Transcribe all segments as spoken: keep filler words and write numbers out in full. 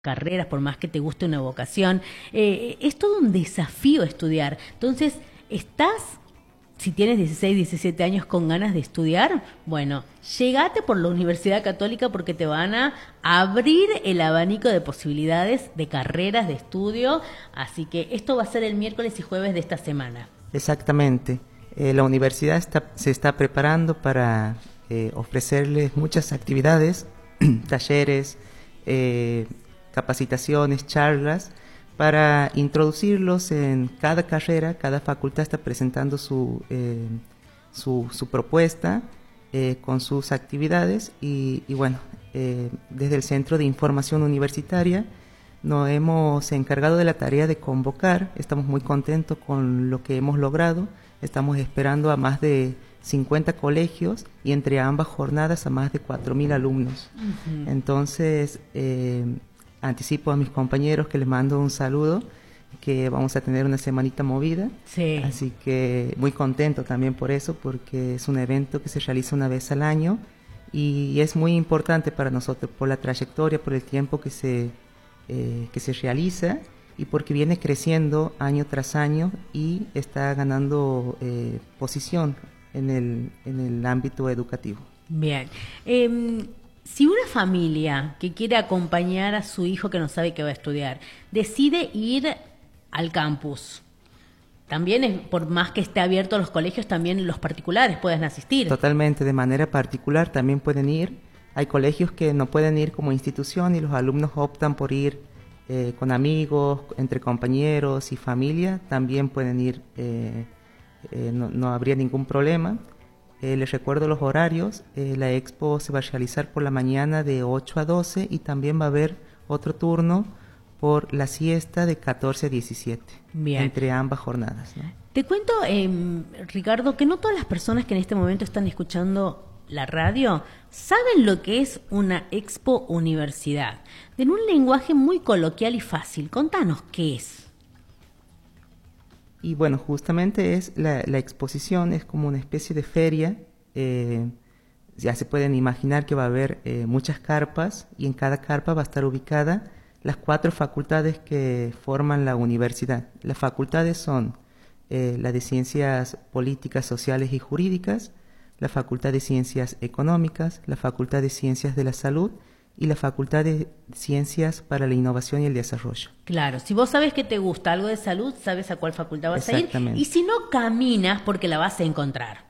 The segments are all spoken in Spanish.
carreras, por más que te guste una vocación, eh, es todo un desafío estudiar. Entonces, ¿estás, si tienes dieciséis, diecisiete años con ganas de estudiar? Bueno, llegate por la Universidad Católica porque te van a abrir el abanico de posibilidades de carreras, de estudio. Así que esto va a ser el miércoles y jueves de esta semana. Exactamente. Eh, la universidad está, se está preparando para eh, ofrecerles muchas actividades, talleres, eh, capacitaciones, charlas, para introducirlos en cada carrera. Cada facultad está presentando su, eh, su, su propuesta eh, con sus actividades y, y bueno, eh, desde el Centro de Información Universitaria nos hemos encargado de la tarea de convocar. Estamos muy contentos con lo que hemos logrado. Estamos esperando a más de cincuenta colegios y entre ambas jornadas a más de cuatro mil alumnos. Uh-huh. Entonces, eh, anticipo a mis compañeros que les mando un saludo, que vamos a tener una semanita movida. Sí. Así que muy contento también por eso, porque es un evento que se realiza una vez al año y es muy importante para nosotros por la trayectoria, por el tiempo que se, eh, que se realiza y porque viene creciendo año tras año y está ganando eh, posición en el, en el ámbito educativo. Bien. Eh, si una familia que quiere acompañar a su hijo que no sabe qué va a estudiar, decide ir al campus, también es, por más que esté abierto a los colegios, también los particulares pueden asistir. Totalmente, de manera particular también pueden ir. Hay colegios que no pueden ir como institución y los alumnos optan por ir eh, con amigos, entre compañeros y familia. También pueden ir, eh, eh, no, no habría ningún problema. Eh, les recuerdo los horarios. Eh, la expo se va a realizar por la mañana de ocho a doce y también va a haber otro turno por la siesta de catorce a diecisiete. Bien. Entre ambas jornadas, ¿no? Te cuento, eh, Ricardo, que no todas las personas que en este momento están escuchando la radio saben lo que es una expo universidad. En un lenguaje muy coloquial y fácil, contanos qué es. Y bueno, justamente es la, la exposición, es como una especie de feria. Eh, ya se pueden imaginar que va a haber eh, muchas carpas y en cada carpa va a estar ubicada las cuatro facultades que forman la universidad. Las facultades son eh, la de Ciencias Políticas, Sociales y Jurídicas, la Facultad de Ciencias Económicas, la Facultad de Ciencias de la Salud y la Facultad de Ciencias para la Innovación y el Desarrollo. Claro, si vos sabes que te gusta algo de salud, sabes a cuál facultad vas a ir. Y si no, caminas porque la vas a encontrar.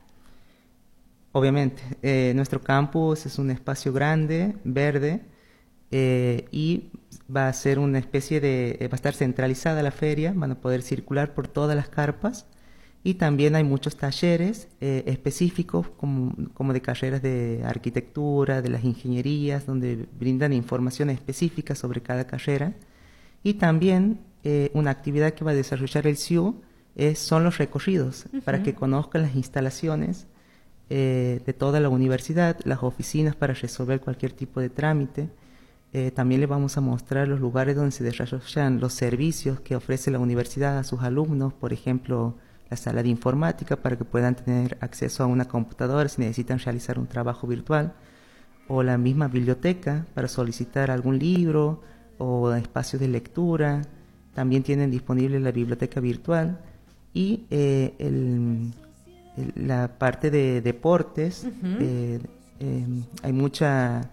Obviamente, eh, nuestro campus es un espacio grande, verde, eh, y va a ser una especie de, eh, va a estar centralizada la feria, van a poder circular por todas las carpas y también hay muchos talleres eh, específicos como, como de carreras de arquitectura, de las ingenierías, donde brindan información específica sobre cada carrera. Y también eh, una actividad que va a desarrollar el C I U es, son los recorridos, uh-huh, para que conozcan las instalaciones eh, de toda la universidad, las oficinas para resolver cualquier tipo de trámite. Eh, también les vamos a mostrar los lugares donde se desarrollan los servicios que ofrece la universidad a sus alumnos, por ejemplo, la sala de informática para que puedan tener acceso a una computadora si necesitan realizar un trabajo virtual, o la misma biblioteca para solicitar algún libro o espacios de lectura. También tienen disponible la biblioteca virtual y eh, el, el, la parte de deportes. Uh-huh. eh, eh, hay mucha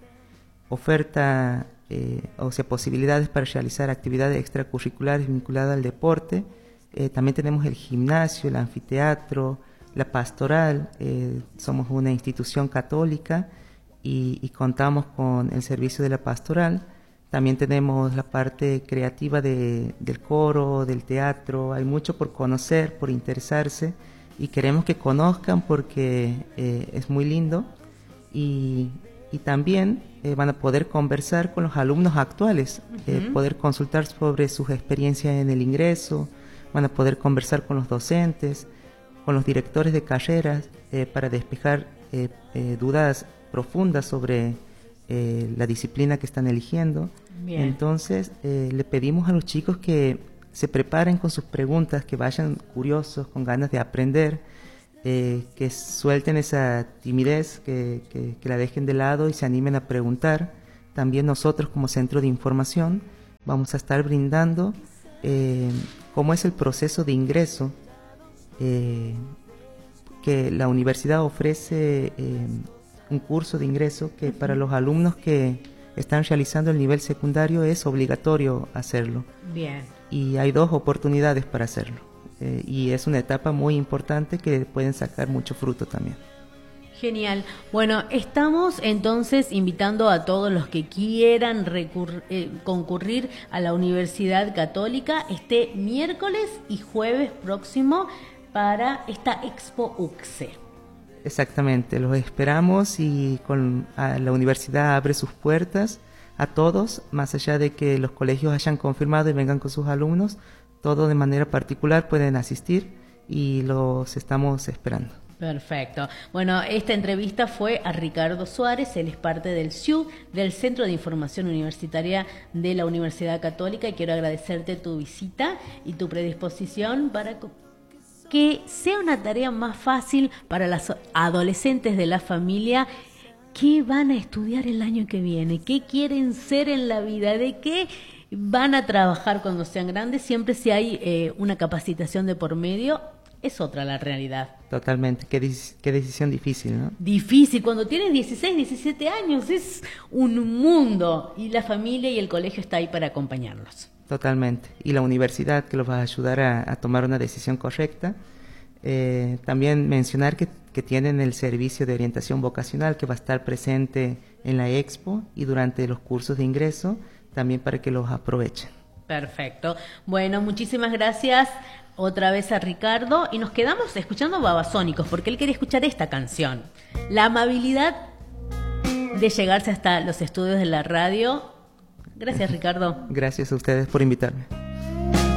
oferta, eh, o sea, posibilidades para realizar actividades extracurriculares vinculadas al deporte. Eh, también tenemos el gimnasio, el anfiteatro, la pastoral. Eh, somos una institución católica y, y contamos con el servicio de la pastoral. También tenemos la parte creativa de, del coro, del teatro. Hay mucho por conocer, por interesarse y queremos que conozcan porque eh, es muy lindo y, y también eh, van a poder conversar con los alumnos actuales, uh-huh, eh, poder consultar sobre sus experiencias en el ingreso, van a poder conversar con los docentes, con los directores de carreras eh, para despejar eh, eh, dudas profundas sobre eh, la disciplina que están eligiendo. Bien. Entonces eh, le pedimos a los chicos que se preparen con sus preguntas, que vayan curiosos, con ganas de aprender, eh, que suelten esa timidez, que, que, que la dejen de lado y se animen a preguntar. También nosotros como centro de información vamos a estar brindando eh, cómo es el proceso de ingreso eh, que la universidad ofrece, eh, un curso de ingreso que para los alumnos que están realizando el nivel secundario es obligatorio hacerlo. Bien. Y hay dos oportunidades para hacerlo. Eh, y es una etapa muy importante que pueden sacar mucho fruto también. Genial. Bueno, estamos entonces invitando a todos los que quieran recurr- eh, concurrir a la Universidad Católica este miércoles y jueves próximo para esta Expo U C S E. Exactamente, los esperamos y con a la universidad abre sus puertas a todos, más allá de que los colegios hayan confirmado y vengan con sus alumnos, todos de manera particular pueden asistir y los estamos esperando. Perfecto. Bueno, esta entrevista fue a Ricardo Suárez, él es parte del S I U, del Centro de Información Universitaria de la Universidad Católica, y quiero agradecerte tu visita y tu predisposición para que sea una tarea más fácil para las adolescentes de la familia. ¿Qué van a estudiar el año que viene? ¿Qué quieren ser en la vida? ¿De qué van a trabajar cuando sean grandes? Siempre si hay eh, una capacitación de por medio, es otra la realidad. Totalmente, qué, qué decisión difícil, ¿no? Difícil, cuando tienes dieciséis, diecisiete años, es un mundo, y la familia y el colegio está ahí para acompañarlos. Totalmente, y la universidad que los va a ayudar a, a tomar una decisión correcta. Eh, también mencionar que, que tienen el servicio de orientación vocacional que va a estar presente en la Expo y durante los cursos de ingreso, también para que los aprovechen. Perfecto. Bueno, muchísimas gracias otra vez a Ricardo, y nos quedamos escuchando Babasónicos porque él quería escuchar esta canción. La amabilidad de llegarse hasta los estudios de la radio. Gracias, Ricardo. Gracias a ustedes por invitarme.